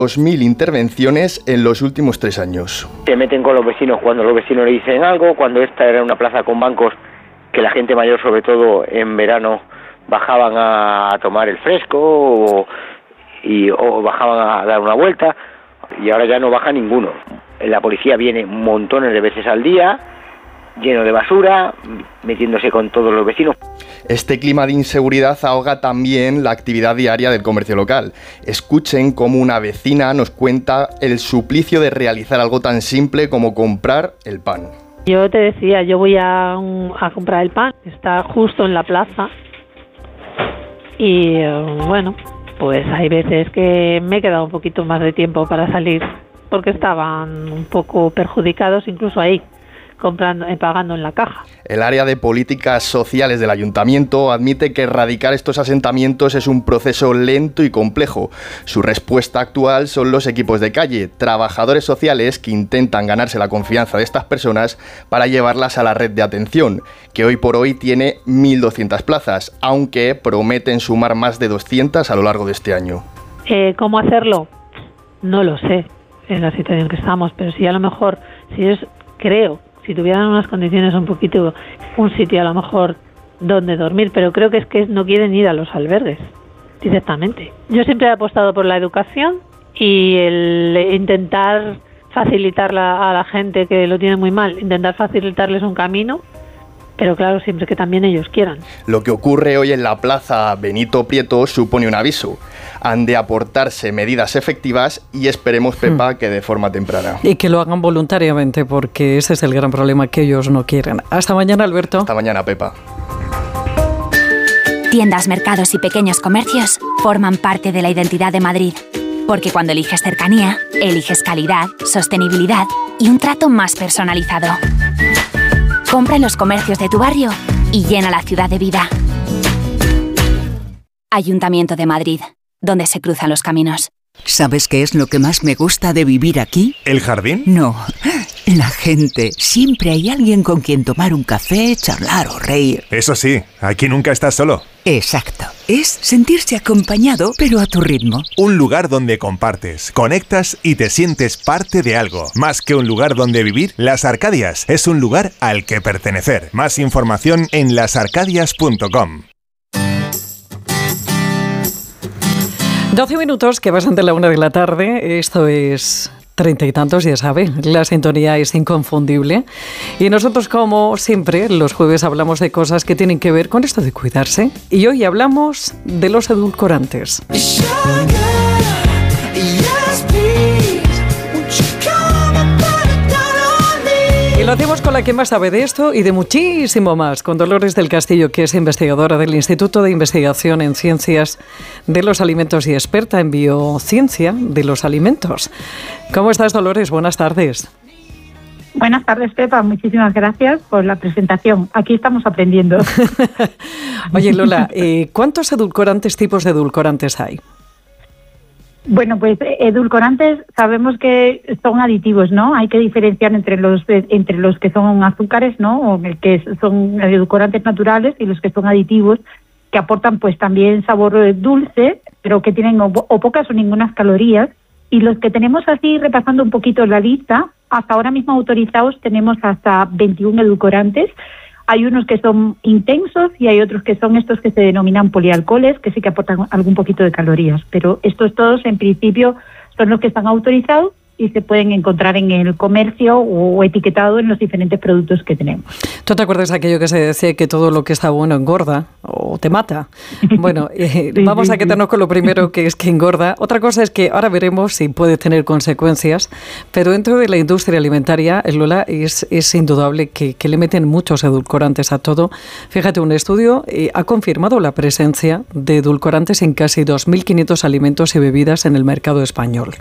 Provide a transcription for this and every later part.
2.000 intervenciones en los últimos 3 años. Se meten con los vecinos cuando los vecinos le dicen algo, cuando esta era una plaza con bancos que la gente mayor, sobre todo en verano, bajaban a tomar el fresco o bajaban a dar una vuelta, y ahora ya no baja ninguno. La policía viene montones de veces al día, lleno de basura, metiéndose con todos los vecinos. Este clima de inseguridad ahoga también la actividad diaria del comercio local. Escuchen cómo una vecina nos cuenta el suplicio de realizar algo tan simple como comprar el pan. Yo te decía, yo voy a comprar el pan, está justo en la plaza, y bueno, pues hay veces que me he quedado un poquito más de tiempo para salir, porque estaban un poco perjudicados incluso ahí, pagando en la caja. El área de políticas sociales del ayuntamiento admite que erradicar estos asentamientos es un proceso lento y complejo. Su respuesta actual son los equipos de calle, trabajadores sociales que intentan ganarse la confianza de estas personas para llevarlas a la red de atención, que hoy por hoy tiene 1.200 plazas, aunque prometen sumar más de 200 a lo largo de este año. ¿Cómo hacerlo? No lo sé, en la situación que estamos, pero sí a lo mejor, si tuvieran unas condiciones un sitio a lo mejor donde dormir, pero creo que es que no quieren ir a los albergues directamente. Yo siempre he apostado por la educación y el intentar facilitar a la gente que lo tiene muy mal, intentar facilitarles un camino, pero claro, siempre que también ellos quieran. Lo que ocurre hoy en la plaza Benito Prieto supone un aviso. Han de aportarse medidas efectivas y esperemos, Pepa, que de forma temprana. Y que lo hagan voluntariamente, porque ese es el gran problema, que ellos no quieren. Hasta mañana, Alberto. Hasta mañana, Pepa. Tiendas, mercados y pequeños comercios forman parte de la identidad de Madrid. Porque cuando eliges cercanía, eliges calidad, sostenibilidad y un trato más personalizado. Compra en los comercios de tu barrio y llena la ciudad de vida. Ayuntamiento de Madrid, donde se cruzan los caminos. ¿Sabes qué es lo que más me gusta de vivir aquí? ¿El jardín? No, la gente. Siempre hay alguien con quien tomar un café, charlar o reír. Eso sí, aquí nunca estás solo. Exacto. Es sentirse acompañado, pero a tu ritmo. Un lugar donde compartes, conectas y te sientes parte de algo. Más que un lugar donde vivir, Las Arcadias es un lugar al que pertenecer. Más información en lasarcadias.com. 12 minutos, que pasan de la 1 de la tarde. Esto es 30 y tantos, ya sabe. La sintonía es inconfundible. Y nosotros, como siempre, los jueves hablamos de cosas que tienen que ver con esto de cuidarse. Y hoy hablamos de los edulcorantes. Y lo hacemos con la que más sabe de esto y de muchísimo más, con Dolores del Castillo, que es investigadora del Instituto de Investigación en Ciencias de los Alimentos y experta en biociencia de los alimentos. ¿Cómo estás, Dolores? Buenas tardes. Buenas tardes, Pepa. Muchísimas gracias por la presentación. Aquí estamos aprendiendo. Oye, Lola, ¿cuántos tipos de edulcorantes hay? Bueno, pues edulcorantes sabemos que son aditivos, ¿no? Hay que diferenciar entre los que son azúcares, ¿no? O que son edulcorantes naturales y los que son aditivos, que aportan pues también sabor dulce, pero que tienen o pocas o ninguna calorías. Y los que tenemos así, repasando un poquito la lista, hasta ahora mismo autorizados tenemos hasta 21 edulcorantes. Hay unos que son intensos y hay otros que son estos que se denominan polialcoholes, que sí que aportan algún poquito de calorías. Pero estos todos, en principio, son los que están autorizados y se pueden encontrar en el comercio o etiquetado en los diferentes productos que tenemos. ¿Tú te acuerdas de aquello que se decía que todo lo que está bueno engorda o te mata? Bueno, vamos a quedarnos con lo primero, que es que engorda. Otra cosa es que ahora veremos si puede tener consecuencias, pero dentro de la industria alimentaria, Lola, es indudable que le meten muchos edulcorantes a todo. Fíjate, un estudio ha confirmado la presencia de edulcorantes en casi 2.500 alimentos y bebidas en el mercado español.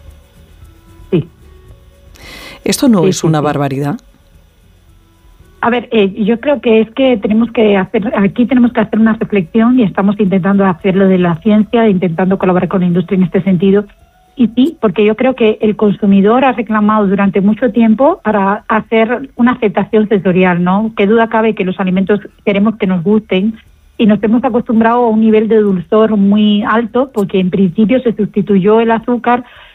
¿Esto no es una barbaridad? A ver, yo creo que es que tenemos que hacer una reflexión y estamos intentando hacerlo de la ciencia, intentando colaborar con la industria en este sentido. Y sí, porque yo creo que el consumidor ha reclamado durante mucho tiempo para hacer una aceptación sensorial, ¿no? Qué duda cabe que los alimentos queremos que nos gusten y nos hemos acostumbrado a un nivel de dulzor muy alto, porque en principio se sustituyó el azúcar